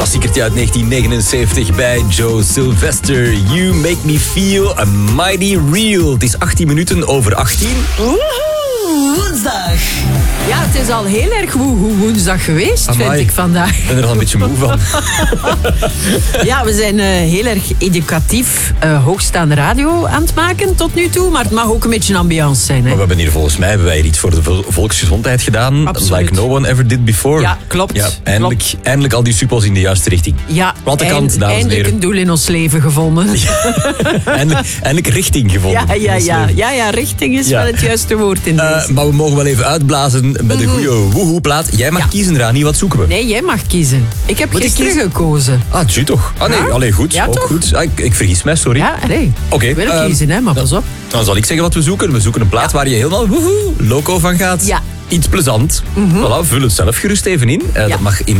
klassiekertje uit 1979 bij Joe Sylvester. You Make Me Feel a Mighty Real. Het is 18 minuten over 18. Woehoe, woensdag. Ja, het is al heel erg woensdag geweest, Amai. vind ik vandaag. Ik ben er al een beetje moe van. Ja, we zijn heel erg educatief hoogstaande radio aan het maken tot nu toe. Maar het mag ook een beetje ambiance zijn. Hè? Maar we hebben hier volgens mij iets voor de volksgezondheid gedaan. Absoluut. Like no one ever did before. Ja, klopt. Ja, eindelijk al die suppos in de juiste richting. Ja, Wat de kant, dames en eindelijk heren. een doel in ons leven gevonden. Eindelijk richting gevonden. Ja, richting is wel het juiste woord in deze. Maar we mogen wel even uitblazen met de goede woehoe-plaat. Jij mag kiezen, Rani. Wat zoeken we? Nee, jij mag kiezen. Ik heb Moet ik gisteren kiezen? gekozen. Ah, tju toch? Ah nee, Ja? allee, goed. Ja, ook toch? goed. Ah, ik vergis mij, sorry. Ja, nee. Oké, Ik wil ook kiezen, hè, maar pas op. Dan zal ik zeggen wat we zoeken. We zoeken een plaat waar je helemaal woehoe loco van gaat. Ja. Iets plezant. Voilà, vul het zelf gerust even in. Dat mag in